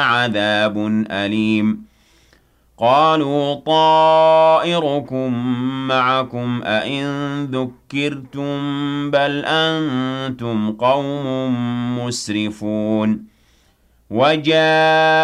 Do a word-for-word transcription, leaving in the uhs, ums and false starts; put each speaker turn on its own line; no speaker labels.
عَذَابٌ أَلِيمٌ قَالُوا طَائِرُكُم مَّعَكُمْ أَئِن ذُكِّرْتُم ۚ بَلْ أَنتُمْ قَوْمٌ مُّسْرِفُونَ وَجَاءَ